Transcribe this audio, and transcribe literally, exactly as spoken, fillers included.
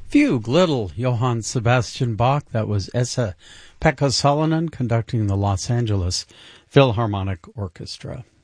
Fugue, Little, Johann Sebastian Bach. That was Esa Pekka Salonen conducting the Los Angeles Philharmonic Orchestra.